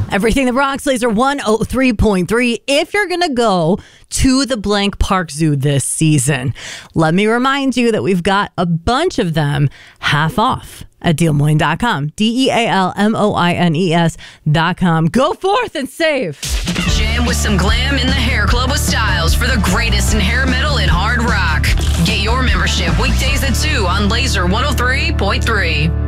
Everything that rocks, Laser 103.3. If you're going to go to the Blank Park Zoo this season, let me remind you that we've got a bunch of them half off at dealmoines.com. DEALMOINES.com. Go forth and save. Jam with some glam in the Hair Club with Styles for the greatest in hair metal and hard rock. Get your membership weekdays at 2 on Laser 103.3.